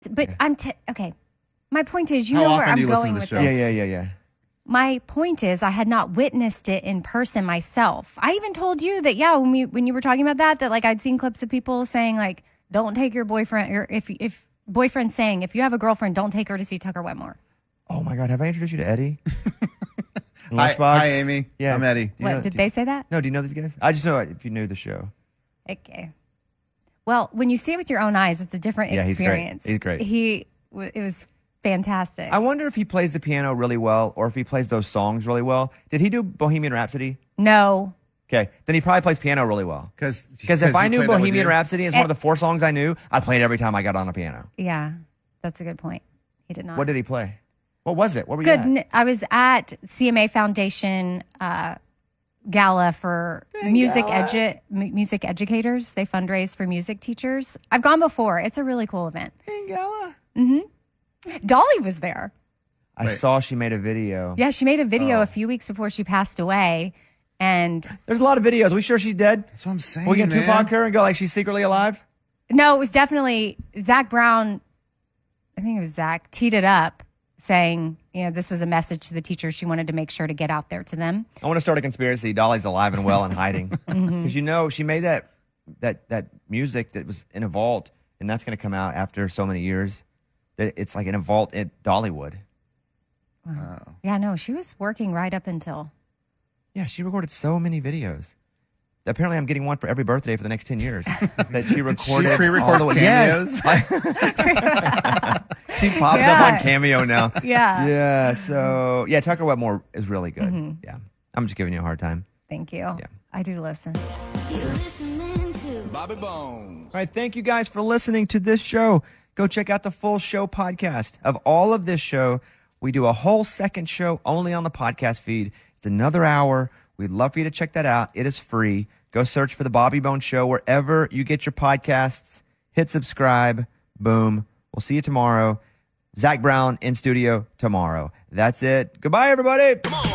But okay. My point is, you How know where often do I'm you listen going to the with show? this. Yeah. My point is, I had not witnessed it in person myself. I even told you that, when you were talking about that like I'd seen clips of people saying like, don't take your boyfriend, or if boyfriend's saying, if you have a girlfriend, don't take her to see Tucker Wetmore. Oh my God, have I introduced you to Eddie? Hi, Amy. Yeah. I'm Eddie. Did they say that? No, do you know these guys? I just know if you knew the show. Okay. Well, when you see it with your own eyes, it's a different experience. He's great. It was fantastic. I wonder if he plays the piano really well or if he plays those songs really well. Did he do Bohemian Rhapsody? No. Okay, then he probably plays piano really well. Because if I knew Bohemian Rhapsody is one of the 4 songs I knew, I'd play it every time I got on a piano. Yeah, that's a good point. He did not. What did he play? What was it? What were you at? I was at CMA Foundation gala for music educators. They fundraise for music teachers. I've gone before. It's a really cool event. Gala? Dolly was there. I saw she made a video. Yeah, she made a video a few weeks before she passed away. And there's a lot of videos. Are we sure she's dead? That's what I'm saying. We can Tupac her and go like she's secretly alive? No, it was definitely Zach Brown. I think it was Zach teed it up saying, this was a message to the teachers. She wanted to make sure to get out there to them. I want to start a conspiracy. Dolly's alive and well and hiding. Because she made that music that was in a vault, and that's going to come out after so many years. That it's like in a vault at Dollywood. Wow. Yeah, no, she was working right up until. Yeah, she recorded so many videos. Apparently, I'm getting one for every birthday for the next 10 years. That she recorded. She pre-records cameos. Yes. She pops up on Cameo now. Yeah. Yeah. So Tucker Wetmore is really good. Yeah, I'm just giving you a hard time. Thank you. Yeah, I do listen. You're listening to Bobby Bones. All right, thank you guys for listening to this show. Go check out the full show podcast of all of this show. We do a whole second show only on the podcast feed. It's another hour. We'd love for you to check that out. It is free. Go search for The Bobby Bones Show wherever you get your podcasts. Hit subscribe. Boom. We'll see you tomorrow. Zach Brown in studio tomorrow. That's it. Goodbye, everybody.